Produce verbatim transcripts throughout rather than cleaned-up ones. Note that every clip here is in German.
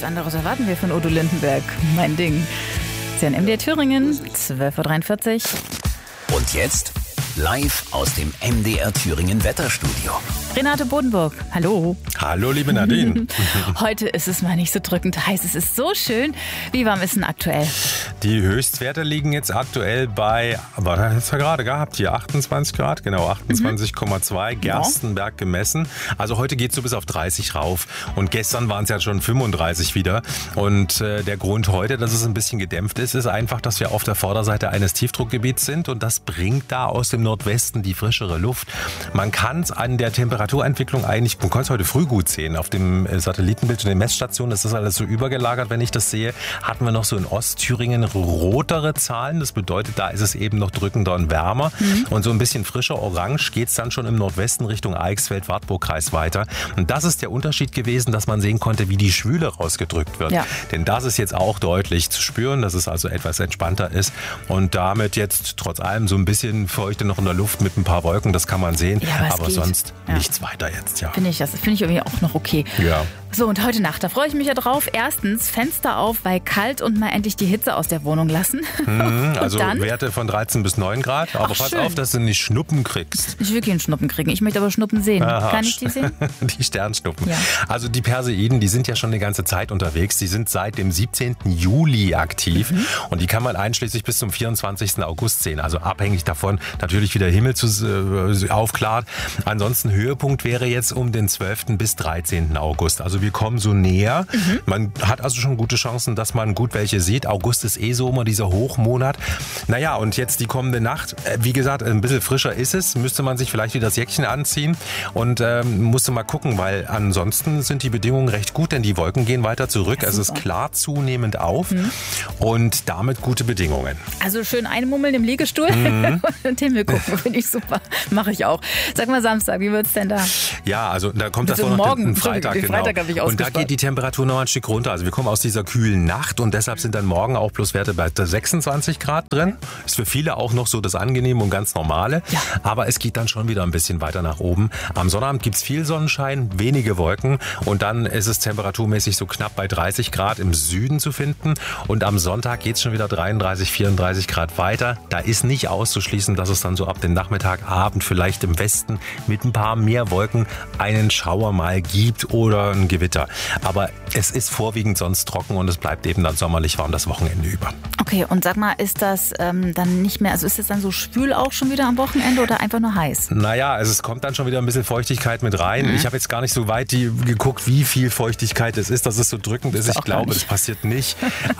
anderes erwarten wir von Udo Lindenberg. Mein Ding. Sie haben M D R Thüringen, zwölf Uhr dreiundvierzig. Und jetzt live aus dem M D R Thüringen Wetterstudio. Renate Bodenburg, hallo. Hallo, liebe Nadine. Heute ist es mal nicht so drückend heiß. Es ist so schön. Wie warm ist denn aktuell? Die Höchstwerte liegen jetzt aktuell bei, was hast du gerade gehabt hier, achtundzwanzig Grad, genau, achtundzwanzig Komma zwei, mhm. Gerstenberg gemessen. Also heute geht es so bis auf dreißig rauf. Und gestern waren es ja schon fünfunddreißig wieder. Und äh, der Grund heute, dass es ein bisschen gedämpft ist, ist einfach, dass wir auf der Vorderseite eines Tiefdruckgebiets sind. Und das bringt da aus dem Nordwesten die frischere Luft. Man kann es an der Temperaturentwicklung eigentlich, man kann es heute früh gut sehen. Auf dem Satellitenbild und den Messstationen ist das alles so übergelagert, wenn ich das sehe. Hatten wir noch so in Ostthüringen rotere Zahlen. Das bedeutet, da ist es eben noch drückender und wärmer. Mhm. Und so ein bisschen frischer orange geht es dann schon im Nordwesten Richtung Eichsfeld-Wartburg-Kreis weiter. Und das ist der Unterschied gewesen, dass man sehen konnte, wie die Schwüle rausgedrückt wird. Ja. Denn das ist jetzt auch deutlich zu spüren, dass es also etwas entspannter ist. Und damit jetzt trotz allem so ein bisschen Feuchte noch in der Luft mit ein paar Wolken, das kann man sehen. Ja, aber aber sonst ja. nichts weiter jetzt. Ja. Finde ich, das finde ich irgendwie auch noch okay. Ja. So, und heute Nacht, da freue ich mich ja drauf. Erstens, Fenster auf, weil kalt und mal endlich die Hitze aus der Wohnung lassen. Mhm, also dann, Werte von dreizehn bis neun Grad. Aber ach, pass schön. auf, dass du nicht Schnuppen kriegst. Ich will keinen Schnuppen kriegen. Ich möchte aber Schnuppen sehen. Aha. Kann ich die sehen? Die Sternschnuppen. Ja. Also die Perseiden, die sind ja schon eine ganze Zeit unterwegs. Die sind seit dem siebzehnten Juli aktiv. Mhm. Und die kann man einschließlich bis zum vierundzwanzigsten August sehen. Also abhängig davon natürlich, wie der Himmel zu, äh, aufklart. Ansonsten Höhepunkt wäre jetzt um den zwölften bis dreizehnten August. Also wir kommen so näher. Mhm. Man hat also schon gute Chancen, dass man gut welche sieht. August ist eh so immer dieser Hochmonat. Naja, und jetzt die kommende Nacht. Wie gesagt, ein bisschen frischer ist es. Müsste man sich vielleicht wieder das Jäckchen anziehen und ähm, musste mal gucken, weil ansonsten sind die Bedingungen recht gut, denn die Wolken gehen weiter zurück. Ja, es ist klar zunehmend auf mhm. und damit gute Bedingungen. Also schön einmummeln im Liegestuhl mhm. und den Himmel gucken, finde ich super. Mache ich auch. Sag mal Samstag, wie wird's denn da? Ja, also da kommt das so noch morgen, den Freitag. Den genau. Freitag habe ich und da geht die Temperatur noch ein Stück runter. Also wir kommen aus dieser kühlen Nacht und deshalb sind dann morgen auch bloß Werte bei sechsundzwanzig Grad drin. Ist für viele auch noch so das Angenehme und ganz Normale. Ja. Aber es geht dann schon wieder ein bisschen weiter nach oben. Am Sonnabend gibt es viel Sonnenschein, wenige Wolken und dann ist es temperaturmäßig so knapp bei dreißig Grad im Süden zu finden. Und am Sonntag geht es schon wieder dreiunddreißig, vierunddreißig Grad weiter. Da ist nicht auszuschließen, dass es dann so ab dem Nachmittag, Abend vielleicht im Westen mit ein paar mehr Wolken einen Schauer mal gibt oder ein Gewitter. Aber es ist vorwiegend sonst trocken und es bleibt eben dann sommerlich warm das Wochenende über. Okay, und sag mal, ist das ähm, dann nicht mehr, also ist es dann so schwül auch schon wieder am Wochenende oder einfach nur heiß? Naja, also es kommt dann schon wieder ein bisschen Feuchtigkeit mit rein. Mhm. Ich habe jetzt gar nicht so weit die, geguckt, wie viel Feuchtigkeit es ist, dass es so drückend ist. Ich glaube, das passiert nicht.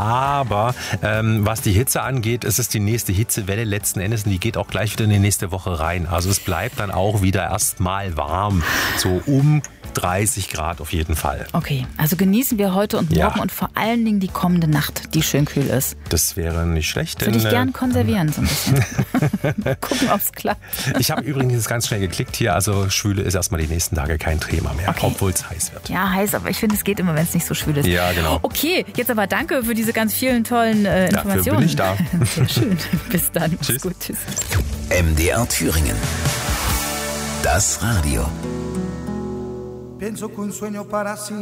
Aber ähm, was die Hitze angeht, ist es die nächste Hitzewelle letzten Endes und die geht auch gleich wieder in die nächste Woche rein. Also es bleibt dann auch wieder erstmal warm. So um dreißig Grad auf jeden Fall. Okay, also genießen wir heute und morgen ja. und vor allen Dingen die kommende Nacht, die schön kühl ist. Das wäre nicht schlecht. Würde ich gern konservieren so ein bisschen. Gucken, ob es klappt. Ich habe übrigens ganz schnell geklickt hier, also Schwüle ist erstmal die nächsten Tage kein Thema mehr, okay. Obwohl es heiß wird. Ja, heiß, aber ich finde, es geht immer, wenn es nicht so schwül ist. Ja, genau. Okay, jetzt aber danke für diese ganz vielen tollen äh, Informationen. Dafür bin ich da. Sehr schön. Bis dann. Tschüss. Gut, tschüss. M D R Thüringen. Das Radio. Pienso que un sueño para siempre.